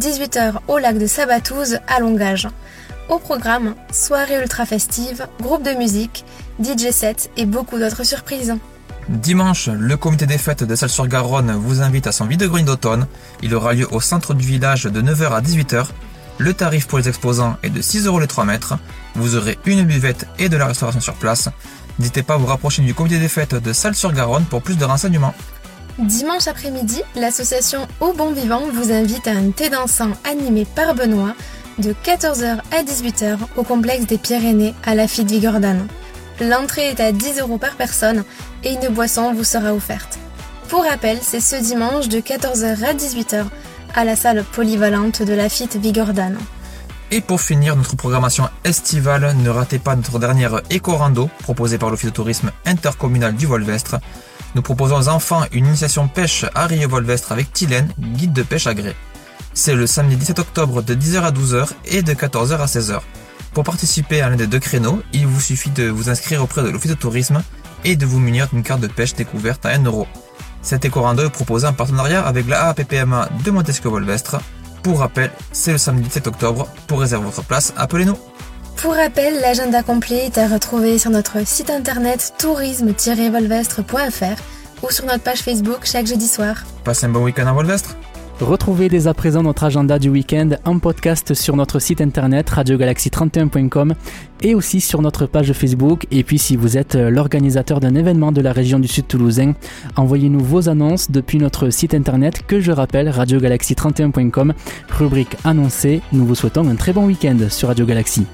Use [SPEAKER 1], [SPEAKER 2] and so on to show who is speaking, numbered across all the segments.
[SPEAKER 1] 18h au lac de Sabatouze à Longage. Au programme, soirée ultra festive, groupe de musique, DJ set et beaucoup d'autres surprises.
[SPEAKER 2] Dimanche, le comité des fêtes de Salles-sur-Garonne vous invite à son vide-grenier d'automne. Il aura lieu au centre du village de 9h à 18h. Le tarif pour les exposants est de 6 € les 3 mètres. Vous aurez une buvette et de la restauration sur place. N'hésitez pas à vous rapprocher du comité des fêtes de Salles-sur-Garonne pour plus de renseignements.
[SPEAKER 1] Dimanche après-midi, l'association Au Bon Vivant vous invite à un thé dansant animé par Benoît de 14h à 18h au complexe des Pyrénées à Lafite Vigordane. L'entrée est à 10 € par personne et une boisson vous sera offerte. Pour rappel, c'est ce dimanche de 14h à 18h à la salle polyvalente de Lafite Vigordane.
[SPEAKER 2] Et pour finir notre programmation estivale, ne ratez pas notre dernière éco-rando proposée par l'Office de tourisme intercommunal du Volvestre. Nous proposons aux enfants une initiation pêche à Rieux-Volvestre avec Tylène, guide de pêche agréé. C'est le samedi 17 octobre de 10h à 12h et de 14h à 16h. Pour participer à l'un des deux créneaux, il vous suffit de vous inscrire auprès de l'Office de tourisme et de vous munir d'une carte de pêche découverte à 1 €. Cet éco-rando est proposé en partenariat avec la AAPPMA de Montesquieu-Volvestre. Pour rappel, c'est le samedi 17 octobre. Pour réserver votre place, appelez-nous.
[SPEAKER 1] Pour rappel, l'agenda complet est à retrouver sur notre site internet tourisme-volvestre.fr ou sur notre page Facebook chaque jeudi soir.
[SPEAKER 2] Passez un bon week-end à Volvestre.
[SPEAKER 3] Retrouvez dès à présent notre agenda du week-end en podcast sur notre site internet radiogalaxie31.com et aussi sur notre page Facebook. Et puis si vous êtes l'organisateur d'un événement de la région du Sud Toulousain, envoyez-nous vos annonces depuis notre site internet que je rappelle radiogalaxie31.com, rubrique annoncée. Nous vous souhaitons un très bon week-end sur Radio Galaxie.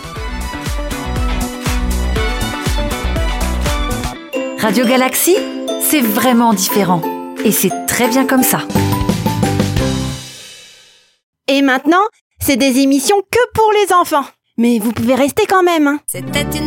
[SPEAKER 4] Radio Galaxie, c'est vraiment différent et c'est très bien comme ça.
[SPEAKER 5] Et maintenant, c'est des émissions que pour les enfants. Mais vous pouvez rester quand même. Hein.
[SPEAKER 6] C'était une